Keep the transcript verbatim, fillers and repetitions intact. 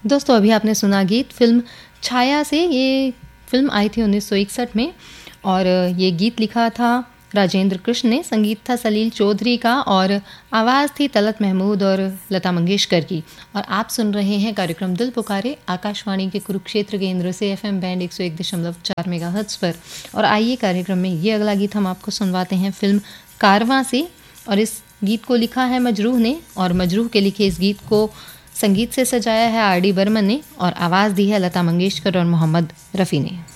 दोस्तों अभी आपने सुना गीत फिल्म छाया से। ये फिल्म आई थी उन्नीस सौ इकसठ में और ये गीत लिखा था राजेंद्र कृष्ण ने, संगीत था सलील चौधरी का और आवाज़ थी तलत महमूद और लता मंगेशकर की। और आप सुन रहे हैं कार्यक्रम दिल पुकारे आकाशवाणी के कुरुक्षेत्र केंद्र से एफएम बैंड एक सौ एक दशमलव चार मेगाहर्ट्ज़ पर। और आइए कार्यक्रम में ये अगला गीत हम आपको सुनवाते हैं फिल्म कारवां से। और इस गीत को लिखा है मजरूह ने और मजरूह के लिखे इस गीत को संगीत से सजाया है आर डी बर्मन ने और आवाज़ दी है लता मंगेशकर और मोहम्मद रफ़ी ने।